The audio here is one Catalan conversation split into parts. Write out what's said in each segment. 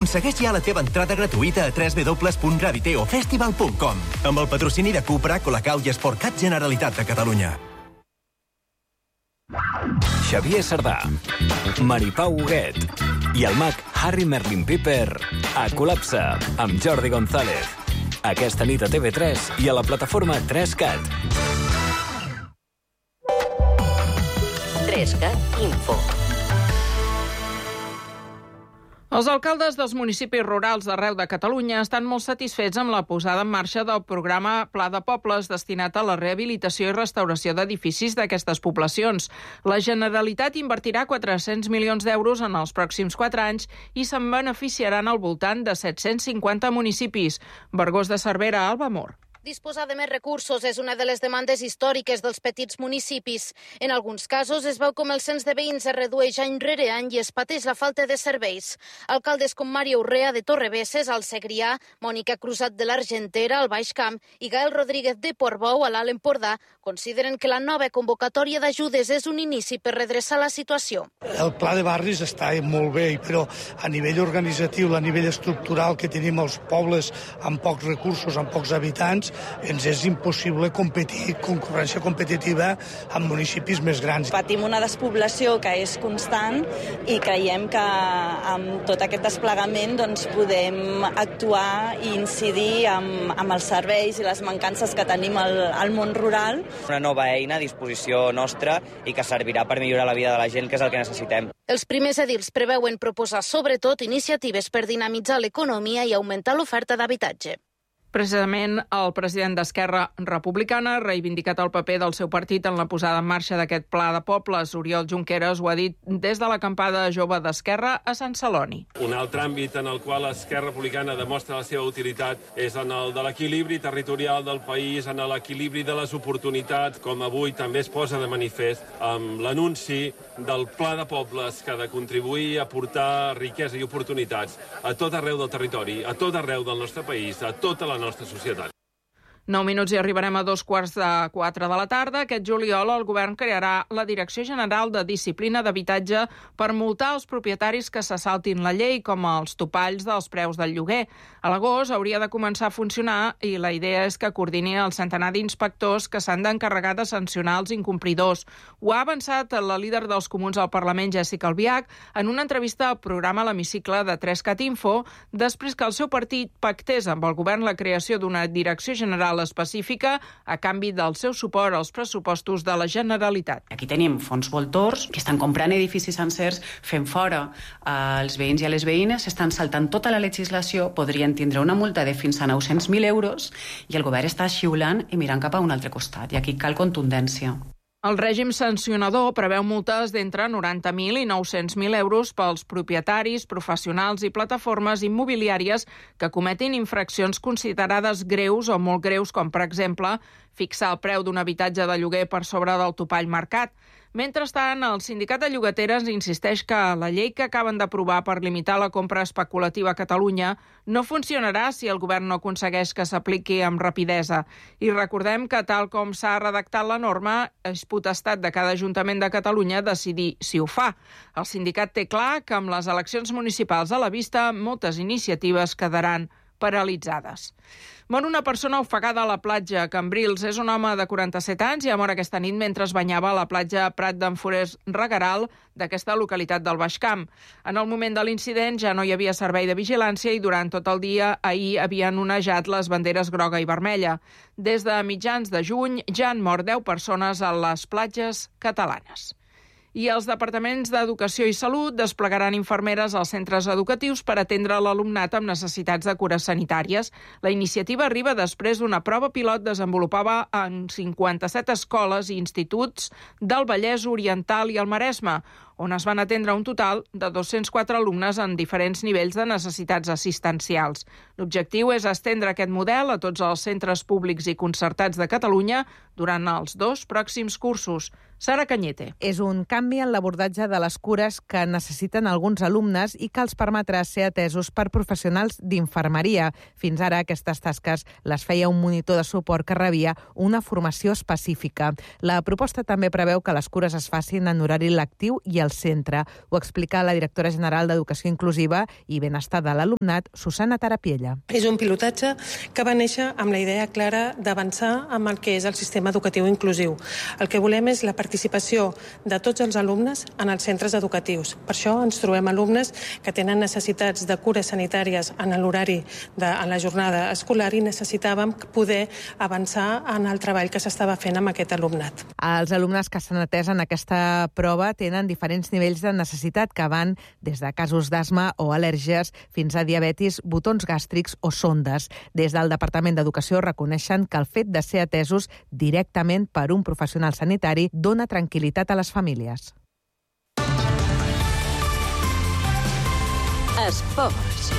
Aconsegueix ja la teva entrada gratuïta a www.graviteofestival.com amb el patrocini de Cupra, Colacau i Sportcat Generalitat de Catalunya. Xavier Sardà, Maripau Huguet i el mag Harry Merlin Piper a Col·lapse amb Jordi González. Aquesta nit a TV3 i a la plataforma 3CAT. 3CAT Info. Els alcaldes dels municipis rurals d'arreu de Catalunya estan molt satisfets amb la posada en marxa del programa Pla de Pobles destinat a la rehabilitació i restauració d'edificis d'aquestes poblacions. La Generalitat invertirà 400 milions d'euros en els pròxims 4 anys i se'n beneficiaran al voltant de 750 municipis. Vergós de Cervera, Alba Mor. Disposar de més recursos és una de les demandes històriques dels petits municipis. En alguns casos es veu com el cens de veïns es redueix any rere any i es pateix la falta de serveis. Alcaldes com Mària Urrea de Torrebesses, al Segrià, Mònica Crusat de l'Argentera, al Baix Camp, i Gael Rodríguez de Portbou, a l'Alt Empordà, consideren que la nova convocatòria d'ajudes és un inici per redreçar la situació. El pla de barris està molt bé, però a nivell organitzatiu, a nivell estructural que tenim els pobles amb pocs recursos, amb pocs habitants, ens és impossible competir, concurrència competitiva amb municipis més grans. Patim una despoblació que és constant i creiem que amb tot aquest desplegament podem actuar i incidir amb els serveis i les mancances que tenim al món rural. Una nova eina a disposició nostra i que servirà per millorar la vida de la gent, que és el que necessitem. Els primers edils preveuen proposar sobretot iniciatives per dinamitzar l'economia i augmentar l'oferta d'habitatge. Precisament, el president d'Esquerra Republicana ha reivindicat el paper del seu partit en la posada en marxa d'aquest pla de pobles. Oriol Junqueras ho ha dit des de l'acampada jove d'Esquerra a Sant Celoni. Un altre àmbit en el qual Esquerra Republicana demostra la seva utilitat és en el de l'equilibri territorial del país, en l'equilibri de les oportunitats, com avui també es posa de manifest amb l'anunci del pla de pobles que ha de contribuir a portar riquesa i oportunitats a tot arreu del territori, a tot arreu del nostre país, a tota la nostra societat. 9 minuts i arribarem a 3:45 de la tarda. Aquest juliol el govern crearà la Direcció General de Disciplina d'Habitatge per multar els propietaris que se saltin la llei, com els topalls dels preus del lloguer. A l'agost hauria de començar a funcionar i la idea és que coordini el centenar d'inspectors que s'han d'encarregar de sancionar els incomplidors. Ho ha avançat la líder dels Comuns al Parlament, Jessica Albiach, en una entrevista al programa L'Hemicicle de 3CAT Info, després que el seu partit pactés amb el govern la creació d'una Direcció General específica a canvi del seu suport als pressupostos de la Generalitat. Aquí tenim fons voltors que estan comprant edificis sencers, fent fora els veïns i a les veïnes, estan saltant tota la legislació, podrien tindre una multa de fins a 900.000 euros i el govern està xiulant i mirant cap a un altre costat. I aquí cal contundència. El règim sancionador preveu multes d'entre 90.000 i 900.000 euros pels propietaris, professionals i plataformes immobiliàries que cometin infraccions considerades greus o molt greus, com per exemple fixar el preu d'un habitatge de lloguer per sobre del topall marcat. Mentrestant, el sindicat de llogateres insisteix que la llei que acaben d'aprovar per limitar la compra especulativa a Catalunya no funcionarà si el govern no aconsegueix que s'apliqui amb rapidesa. I recordem que, tal com s'ha redactat la norma, és potestat de cada Ajuntament de Catalunya decidir si ho fa. El sindicat té clar que amb les eleccions municipals a la vista, moltes iniciatives quedaran paralitzades. Mor una persona ofegada a la platja a Cambrils. És un home de 47 anys i ha mort aquesta nit mentre es banyava a la platja Prat d'en Forès Regueral d'aquesta localitat del Baix Camp. En el moment de l'incident ja no hi havia servei de vigilància i durant tot el dia ahir havien onejat les banderes groga i vermella. Des de mitjans de juny ja han mort 10 persones a les platges catalanes. I els departaments d'Educació i Salut desplegaran infermeres als centres educatius per atendre l'alumnat amb necessitats de cures sanitàries. La iniciativa arriba després d'una prova pilot desenvolupada en 57 escoles i instituts del Vallès Oriental i el Maresme, on es van atendre un total de 204 alumnes en diferents nivells de necessitats assistencials. L'objectiu és estendre aquest model a tots els centres públics i concertats de Catalunya durant els 2 pròxims cursos. Sara Cañete. És un canvi en l'abordatge de les cures que necessiten alguns alumnes i que els permetrà ser atesos per professionals d'infermeria. Fins ara aquestes tasques les feia un monitor de suport que rebia una formació específica. La proposta també preveu que les cures es facin en horari lectiu i al centre. Ho explica la directora general d'Educació Inclusiva i Benestar de l'Alumnat, Susana Tarapiella. És un pilotatge que va néixer amb la idea clara d'avançar amb el que és el sistema educatiu inclusiu. El que volem és la participació de tots els alumnes en els centres educatius. Per això ens trobem alumnes que tenen necessitats de cures sanitàries en l'horari, en la jornada escolar, i necessitàvem poder avançar en el treball que s'estava fent amb aquest alumnat. Els alumnes que s'han atès en aquesta prova tenen diferents nivells de necessitat que van des de casos d'asma o al·lèrgies fins a diabetis, botons gàstrics o sondes. Des del Departament d'Educació reconeixen que el fet de ser atesos directament per un professional sanitari dona tranquil·litat a les famílies. Esports.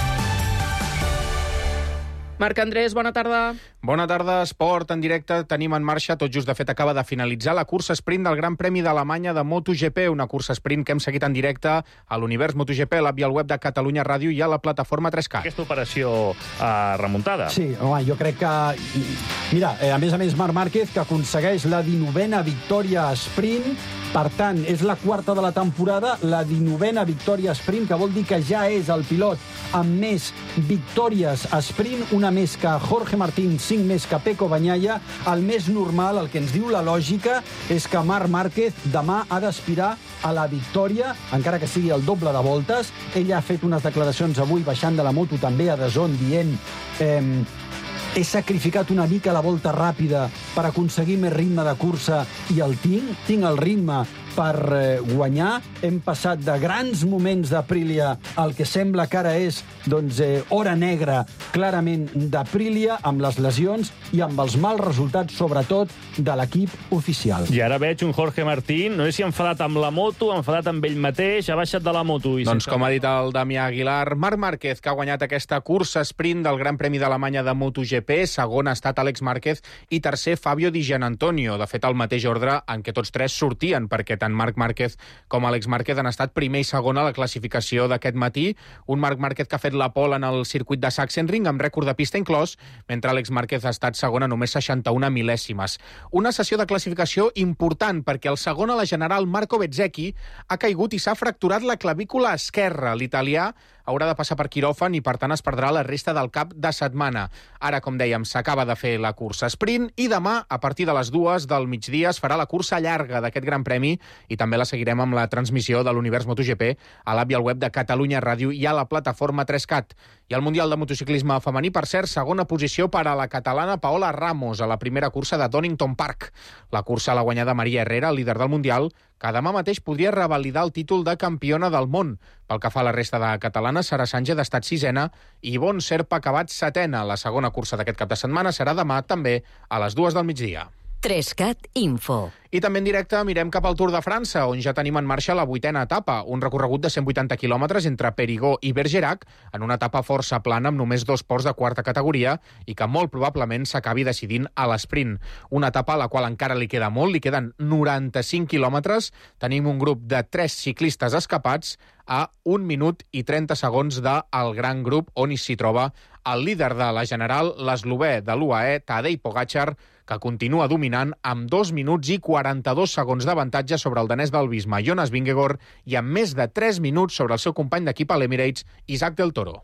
Marc Andrés, bona tarda. Bona tarda, esport en directe. Tenim en marxa, tot just de fet acaba de finalitzar la cursa sprint del Gran Premi d'Alemanya de MotoGP, una cursa sprint que hem seguit en directe a l'Univers MotoGP, a l'app i al web de Catalunya Ràdio i a la plataforma 3K. Aquesta operació remuntada. Sí, home, jo crec que... Mira, a més, Marc Márquez, que aconsegueix la 19a victòria a sprint. Per tant, és la quarta de la temporada, la 19a victòria a sprint, que vol dir que ja és el pilot amb més victòries a sprint, una més que Jorge Martín, 5 més que Pecco Bagnaia. El més normal, el que ens diu la lògica, és que Marc Márquez demà ha d'aspirar a la victòria, encara que sigui el doble de voltes. Ell ha fet unes declaracions avui baixant de la moto també a DAZN dient he sacrificat una mica la volta ràpida per aconseguir més ritme de cursa i el tinc el ritme per guanyar. Hem passat de grans moments d'Aprilia al que sembla que ara és hora negra clarament d'Aprilia, amb les lesions i amb els mals resultats, sobretot, de l'equip oficial. I ara veig un Jorge Martín, no sé si enfadat amb la moto, enfadat amb ell mateix, ha baixat de la moto. Doncs com ha dit el Damià Aguilar, Marc Márquez, que ha guanyat aquesta cursa sprint del Gran Premi d'Alemanya de MotoGP, segon ha estat Àlex Márquez i tercer Fabio Di Giannantonio. De fet, el mateix ordre en què tots tres sortien, perquè tant Marc Márquez com Àlex Márquez han estat primer i segon a la classificació d'aquest matí. Un Marc Márquez que ha fet la pole en el circuit de Sachsenring, amb rècord de pista inclòs, mentre Àlex Márquez ha estat segon a només 61 mil·lèsimes. Una sessió de classificació important, perquè el segon a la general, Marco Bezzecchi, ha caigut i s'ha fracturat la clavícula esquerra. L'italià haurà de passar per quiròfan i, per tant, es perdrà la resta del cap de setmana. Ara, com dèiem, s'acaba de fer la cursa sprint i demà, a partir de les 2 del migdia, es farà la cursa llarga d'aquest Gran Premi i també la seguirem amb la transmissió de l'Univers MotoGP a l'app i al web de Catalunya Ràdio i a la plataforma 3CAT. I al Mundial de Motociclisme femení, per cert, segona posició per a la catalana Paola Ramos a la primera cursa de Donington Park. La cursa l'ha guanyada Maria Herrera, líder del Mundial, que demà mateix podria revalidar el títol de campiona del món. Pel que fa a la resta de catalanes, Sara Sánchez ha estat sisena i Ivonne Serpa ha acabat setena. La segona cursa d'aquest cap de setmana serà demà també a les 2 del migdia. 3CAT Info. I també en directe mirem cap al Tour de França, on ja tenim en marxa la 8a etapa, un recorregut de 180 quilòmetres entre Périgueux i Bergerac, en una etapa força plana amb només 2 ports de quarta categoria i que molt probablement s'acabi decidint a l'esprint. Una etapa a la qual encara li queda molt, li queden 95 quilòmetres. Tenim un grup de 3 ciclistes escapats a 1 minut i 30 segons del gran grup on s'hi troba el líder de la general, l'eslovè de l'UAE, Tadej Pogačar, que continua dominant amb 2 minuts i 42 segons d'avantatge sobre el danès del Visma, Jonas Vingegaard, i amb més de 3 minuts sobre el seu company d'equip a l'Emirates, Isaac del Toro.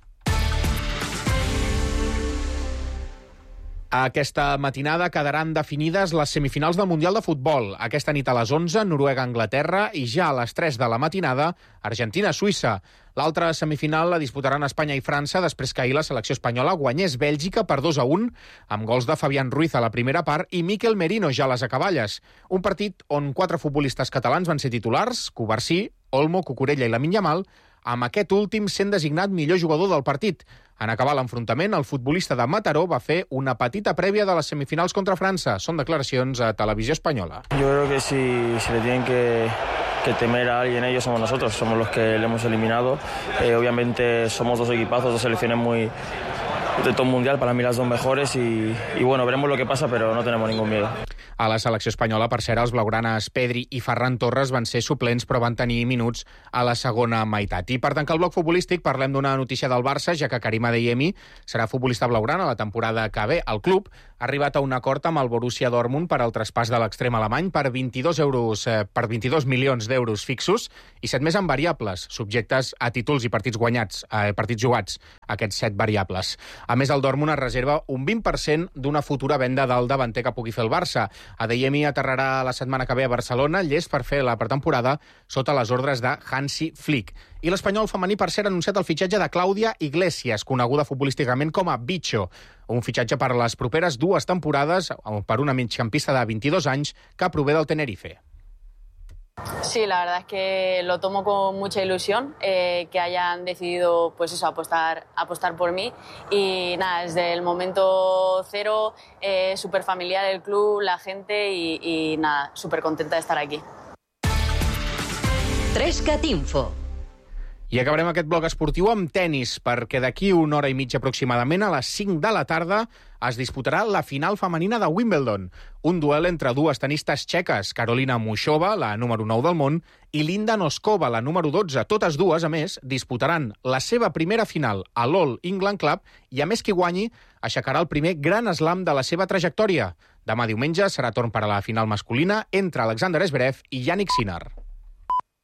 Aquesta matinada quedaran definides les semifinals del Mundial de Futbol. Aquesta nit a les 11, Noruega-Anglaterra, i ja a les 3 de la matinada, Argentina-Suïssa. L'altra semifinal la disputaran Espanya i França després que ahir la selecció espanyola guanyés Bèlgica per 2-1 amb gols de Fabián Ruiz a la primera part i Miquel Merino ja a les acaballes. Un partit on 4 futbolistes catalans van ser titulars, Covarsí, Olmo, Cucurella i Lamine Yamal, amb aquest últim sent designat millor jugador del partit. En acabar l'enfrontament, el futbolista de Mataró va fer una petita prèvia de les semifinals contra França. Són declaracions a Televisió Espanyola. Yo creo que si le tienen que temer a alguien, ellos somos nosotros, somos los que le hemos eliminado. Obviamente somos 2 equipazos, 2 selecciones muy top mundial, para mí las dos mejores y bueno, veremos lo que pasa, pero no tenemos ningún miedo. A la selecció espanyola, per cert, els blaugranes Pedri i Ferran Torres van ser suplents, però van tenir minuts a la segona meitat. I per tancar el bloc futbolístic, parlem d'una notícia del Barça, ja que Karim Adeyemi serà futbolista blaugrana la temporada que ve. El club ha arribat a un acord amb el Borussia Dortmund per al traspàs de l'extrem alemany per 22 milions d'euros fixos i 7 més en variables, subjectes a títols i partits jugats, aquests 7 variables. A més, el Dortmund es reserva un 20% d'una futura venda del davanter que pugui fer el Barça. Adeyemi aterrarà la setmana que ve a Barcelona, llest per fer la pretemporada sota les ordres de Hansi Flick. I l'Espanyol femení, per cert, ha anunciat el fitxatge de Clàudia Iglesias, coneguda futbolísticament com a Bicho. Un fitxatge per les properes 2 temporades per una migcampista de 22 anys que prové del Tenerife. Sí, la verdad es que lo tomo con mucha ilusión, que hayan decidido pues eso, apostar por mí y nada, desde el momento cero, súper familiar el club, la gente y nada, súper contenta de estar aquí. 3CAT Info. I acabarem aquest bloc esportiu amb tennis, perquè d'aquí una hora i mitja aproximadament, a les 5 de la tarda, es disputarà la final femenina de Wimbledon. Un duel entre dues tenistes txeques, Karolina Muchova, la número 9 del món, i Linda Noskova, la número 12. Totes dues, a més, disputaran la seva primera final a l'All England Club i, a més, qui guanyi aixecarà el primer gran slam de la seva trajectòria. Demà diumenge serà torn per a la final masculina entre Alexander Zverev i Jannik Sinner.